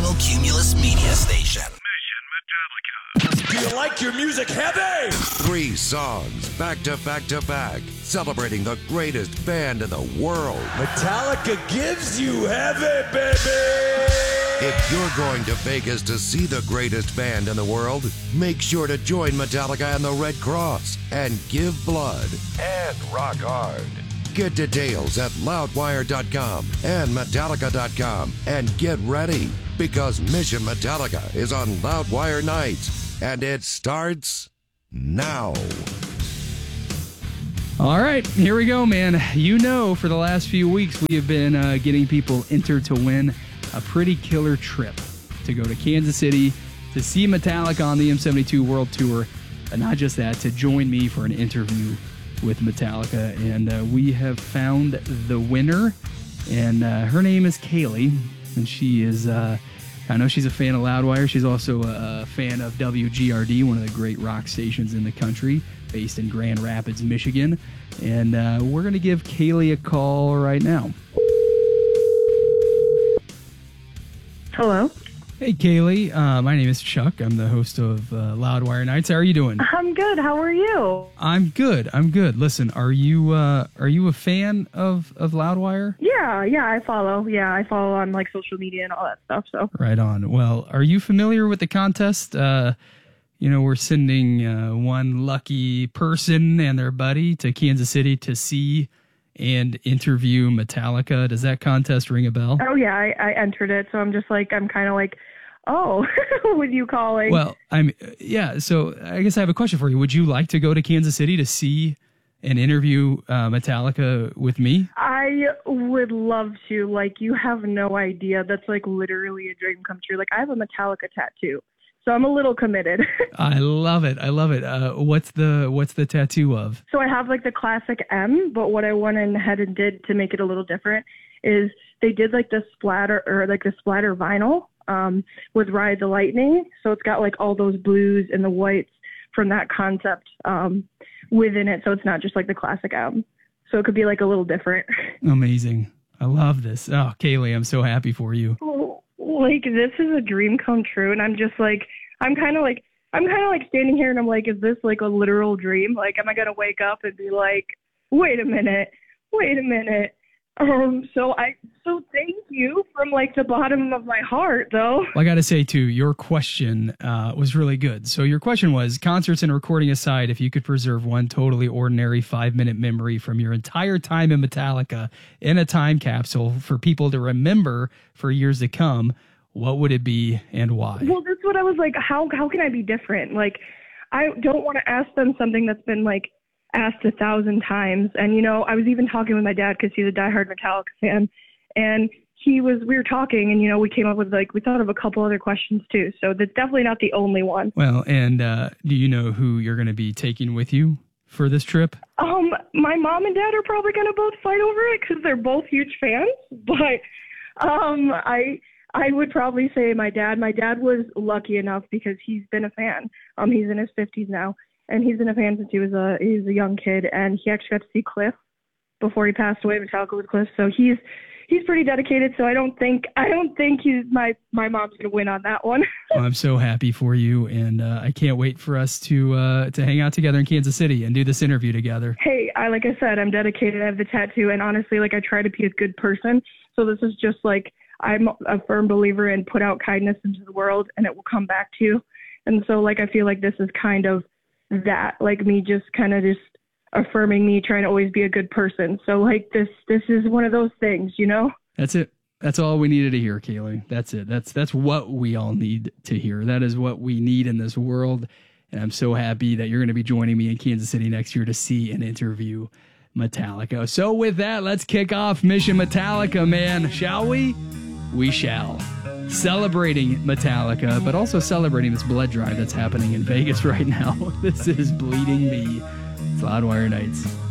original Cumulus media station. Do you like your music heavy? 3 songs back to back to back, celebrating the greatest band in the world. Metallica gives you heavy, baby! If you're going to Vegas to see the greatest band in the world, make sure to join Metallica and the Red Cross and give blood and rock hard. Get details at loudwire.com and metallica.com and get ready because Mission Metallica is on Loudwire Nights and it starts now. All right, here we go, man. You know, for the last few weeks, we have been getting people entered to win a pretty killer trip to go to Kansas City to see Metallica on the M72 World Tour. And not just that, to join me for an interview with Metallica. And we have found the winner, and her name is Kaylee. And she is, I know she's a fan of Loudwire. She's also a fan of WGRD, one of the great rock stations in the country, based in Grand Rapids, Michigan. And we're going to give Kaylee a call right now. Hello. Hey, Kaylee. My name is Chuck. I'm the host of Loudwire Nights. How are you doing? I'm good. How are you? I'm good. Listen, are you a fan of Loudwire? Yeah, I follow. Yeah, I follow on like social media and all that stuff. So right on. Well, are you familiar with the contest? We're sending one lucky person and their buddy to Kansas City to see and interview Metallica. Does that contest ring a bell? Oh yeah, I entered it, so I'm kind of like, oh, with you calling. Well, so I guess I have a question for you. Would you like to go to Kansas City to see and interview Metallica with me? I would love to. Like, you have no idea. That's like literally a dream come true. Like, I have a Metallica tattoo, so I'm a little committed. I love it. What's the tattoo of? So I have like the classic M, but what I went ahead and did to make it a little different is they did like the splatter vinyl with Ride the Lightning. So it's got like all those blues and the whites from that concept within it. So it's not just like the classic M. So it could be like a little different. Amazing. I love this. Oh, Kaylee, I'm so happy for you. Like, this is a dream come true, and I'm just like, I'm kind of like standing here, and I'm like, is this like a literal dream? Like, am I gonna wake up and be like, wait a minute? So thank you from like the bottom of my heart, though. Well, I got to say too, your question was really good. So your question was, concerts and recording aside, if you could preserve one totally ordinary 5-minute memory from your entire time in Metallica in a time capsule for people to remember for years to come, what would it be and why? Well, that's what I was like. How can I be different? Like, I don't want to ask them something that's been like asked 1,000 times. And, I was even talking with my dad because he's a diehard Metallica fan. And we were talking and, we came up with we thought of a couple other questions too. So that's definitely not the only one. Well, and do you know who you're going to be taking with you for this trip? My mom and dad are probably going to both fight over it because they're both huge fans. But I would probably say my dad. My dad was lucky enough because he's been a fan. He's in his 50s now. And he's been a fan since he was a young kid, and he actually got to see Cliff before he passed away. Metallica with Cliff, so he's pretty dedicated. So I don't think my mom's gonna win on that one. Well, I'm so happy for you, and I can't wait for us to hang out together in Kansas City and do this interview together. Hey, like I said, I'm dedicated. I have the tattoo, and honestly, I try to be a good person. So this is just I'm a firm believer in put out kindness into the world, and it will come back to you. And so I feel like this is kind of that, me just kind of just affirming me trying to always be a good person. So this is one of those things, That's it. That's all we needed to hear, Kaylee. That's it. That's what we all need to hear. That is what we need in this world. And I'm so happy that you're going to be joining me in Kansas City next year to see and interview Metallica. So with that, let's kick off Mission Metallica, man. Shall we? We shall. Celebrating Metallica, but also celebrating this blood drive that's happening in Vegas right now. This is Bleeding Me. It's Loudwire Nights.